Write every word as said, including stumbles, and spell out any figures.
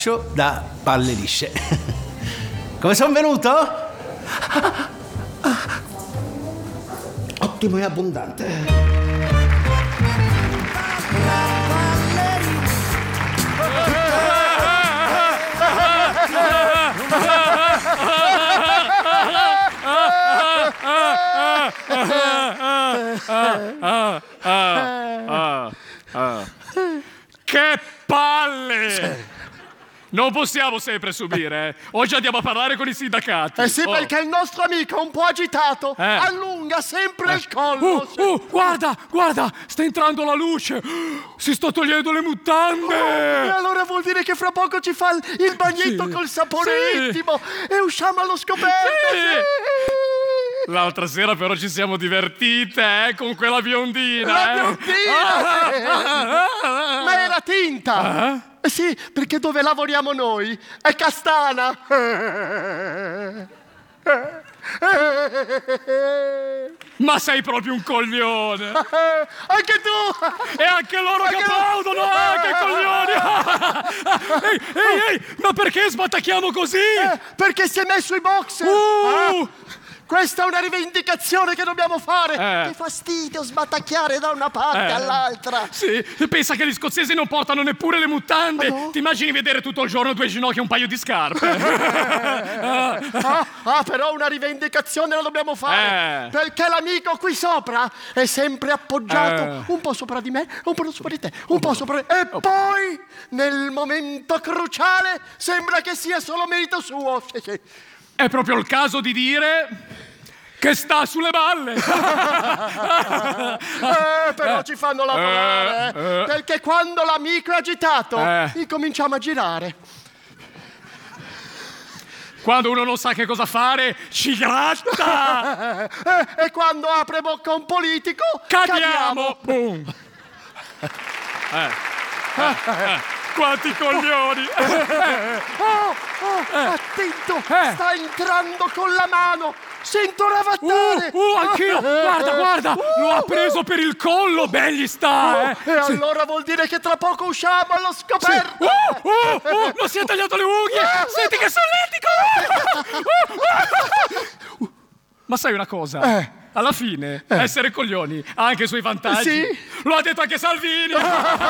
da palle lisce. Come sono venuto? Ottimo e abbondante. Che palle! Non possiamo sempre subire, eh. Oggi andiamo a parlare con i sindacati. Eh sì, oh. perché il nostro amico è un po' agitato. Eh. Allunga sempre eh. il collo. Uh, uh, guarda, guarda, sta entrando la luce. Si sta togliendo le mutande. Oh, e allora vuol dire che fra poco ci fa il bagnetto Sì. col sapore Sì. intimo e usciamo allo scoperto. Sì. Sì. L'altra sera però ci siamo divertite, eh, con quella biondina. La eh. biondina! Ah. Ma era tinta! Ah. Eh sì, perché dove lavoriamo noi è castana. Ma sei proprio un coglione. Anche tu! E anche loro Anche che applaudono, eh, che coglioni! Ehi, ehi, ehi, ma perché sbattacchiamo così? Eh, perché si è messo i boxer! Uh. Ah, questa è una rivendicazione che dobbiamo fare! Eh. Che fastidio sbattacchiare da una parte Eh. all'altra! Sì, pensa che gli scozzesi non portano neppure le mutande. Ah, no? Ti immagini vedere tutto il giorno due ginocchia e un paio di scarpe? ah, ah, però una rivendicazione la dobbiamo fare! Eh. Perché l'amico qui sopra è sempre appoggiato Eh. un po' sopra di me, un po' sopra di te, un po' sopra di... E poi, nel momento cruciale, sembra che sia solo merito suo. Sì, sì. È proprio il caso di dire che sta sulle balle. Eh, però Eh. ci fanno lavorare, Eh, eh. perché quando l'amico è agitato, Eh. incominciamo a girare. Quando uno non sa che cosa fare, ci gratta. Eh, e quando apre bocca un politico, Cadiamo. Boom. Eh. Eh. Eh. Quanti coglioni. Oh, oh, attento, Eh. sta entrando con la mano. Sento Uh, ravattare. uh, anch'io. Guarda, guarda. Lo ha preso per il collo. Ben gli sta, eh. E Sì. allora vuol dire che tra poco usciamo allo scoperto. Uh, uh, uh, non si è tagliato le unghie. Senti che solletico. Uh, uh, uh. Ma sai una cosa? Eh. Alla fine, essere coglioni ha anche i suoi vantaggi. Sì. Lo ha detto anche Salvini.